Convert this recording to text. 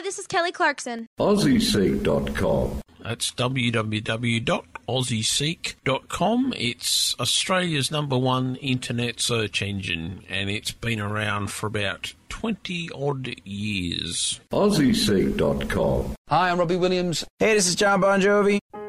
this is Kelly Clarkson. AussieSeek.com. That's www.aussieseek.com. It's Australia's #1 internet search engine, and it's been around for about 20-odd years. AussieSeek.com. Hi, I'm Robbie Williams. Hey, this is John Bon Jovi.